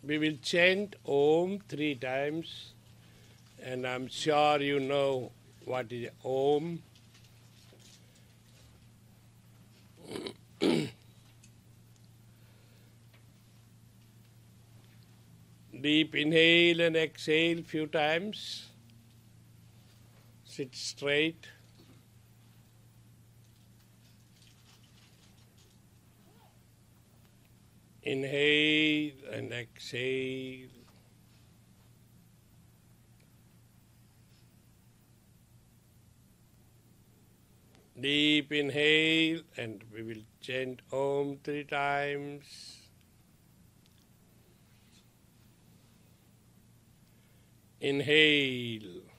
we will chant Om 3 times, and I'm sure you know what is Om. Deep inhale and exhale few times. Sit straight. Inhale and exhale. Deep inhale, and we will chant Om 3 times. Inhale.